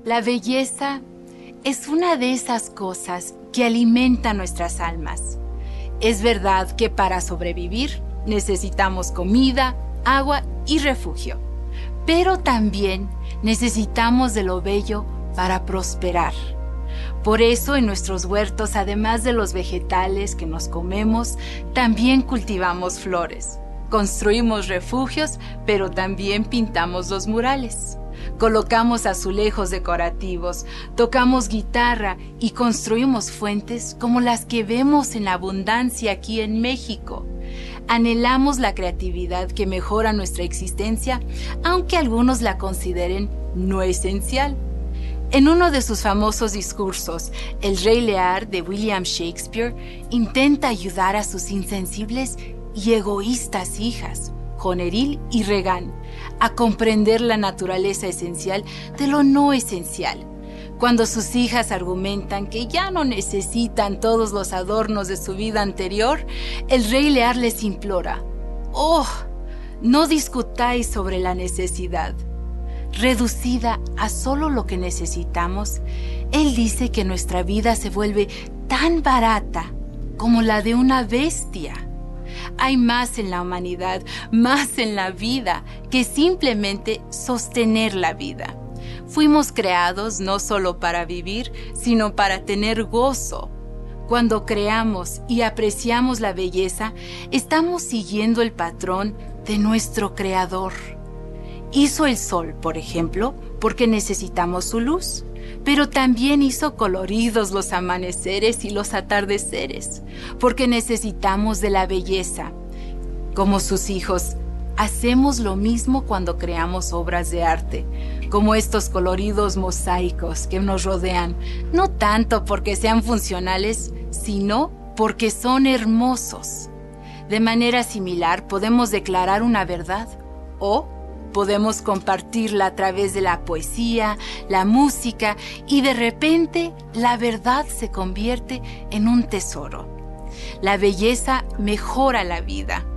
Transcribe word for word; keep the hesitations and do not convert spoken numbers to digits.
La belleza es una de esas cosas que alimenta nuestras almas. Es verdad que para sobrevivir necesitamos comida, agua y refugio, pero también necesitamos de lo bello para prosperar. Por eso en nuestros huertos, además de los vegetales que nos comemos, también cultivamos flores. Construimos refugios, pero también pintamos los murales. Colocamos azulejos decorativos, tocamos guitarra y construimos fuentes como las que vemos en abundancia aquí en México. Anhelamos la creatividad que mejora nuestra existencia, aunque algunos la consideren no esencial. En uno de sus famosos discursos, El Rey Lear de William Shakespeare intenta ayudar a sus insensibles y egoístas hijas, Goneril y Regan, a comprender la naturaleza esencial de lo no esencial. Cuando sus hijas argumentan que ya no necesitan todos los adornos de su vida anterior, el Rey Lear les implora: «Oh, no discutáis sobre la necesidad». Reducida a solo lo que necesitamos, él dice que nuestra vida se vuelve tan barata como la de una bestia. Hay más en la humanidad, más en la vida, que simplemente sostener la vida. Fuimos creados no solo para vivir, sino para tener gozo. Cuando creamos y apreciamos la belleza, estamos siguiendo el patrón de nuestro Creador. Hizo el sol, por ejemplo, porque necesitamos su luz, pero también hizo coloridos los amaneceres y los atardeceres, porque necesitamos de la belleza. Como sus hijos, hacemos lo mismo cuando creamos obras de arte, como estos coloridos mosaicos que nos rodean, no tanto porque sean funcionales, sino porque son hermosos. De manera similar, podemos declarar una verdad o podemos compartirla a través de la poesía, la música, y de repente la verdad se convierte en un tesoro. La belleza mejora la vida.